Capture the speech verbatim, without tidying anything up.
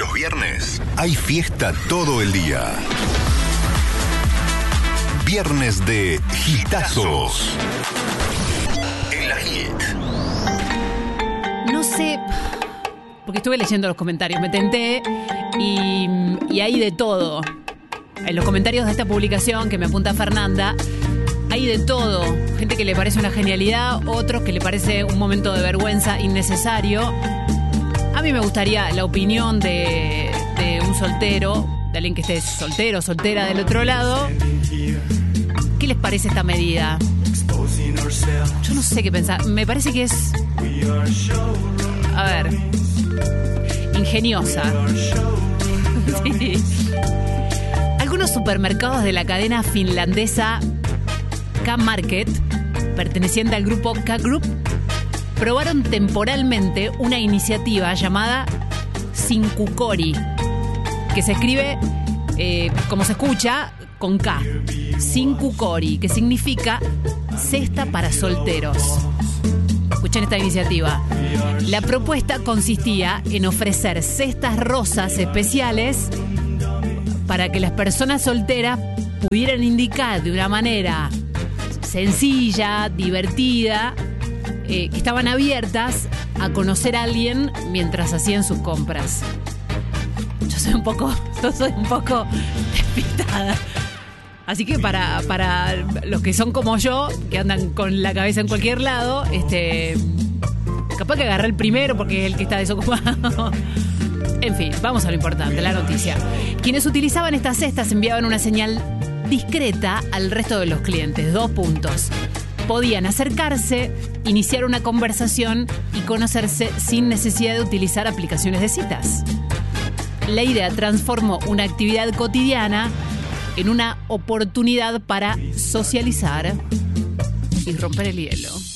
Los viernes hay fiesta todo el día. Viernes de Hitazos. En la Hit. No sé, porque estuve leyendo los comentarios, me tenté y, y hay de todo. En los comentarios de esta publicación que me apunta Fernanda, hay de todo. Gente que le parece una genialidad, otros que le parece un momento de vergüenza innecesario. A mí me gustaría la opinión de, de un soltero, de alguien que esté soltero, soltera del otro lado. ¿Qué les parece esta medida? Yo no sé qué pensar. Me parece que es... A ver... Ingeniosa. Sí. Algunos supermercados de la cadena finlandesa K-Market, perteneciente al grupo K-Group, probaron temporalmente una iniciativa llamada Sinkukori, que se escribe, eh, como se escucha, con K. Sinkukori, que significa cesta para solteros. Escuchen esta iniciativa. La propuesta consistía en ofrecer cestas rosas especiales para que las personas solteras pudieran indicar de una manera sencilla, divertida, eh, que estaban abiertas a conocer a alguien mientras hacían sus compras. Yo soy un poco, yo soy un poco despistada. Así que para, para los que son como yo, que andan con la cabeza en cualquier lado, este, capaz que agarré el primero porque es el que está desocupado. En fin, vamos a lo importante, la noticia. Quienes utilizaban estas cestas enviaban una señal discreta al resto de los clientes. Dos puntos. Podían acercarse, iniciar una conversación y conocerse sin necesidad de utilizar aplicaciones de citas. La idea transformó una actividad cotidiana en una oportunidad para socializar y romper el hielo.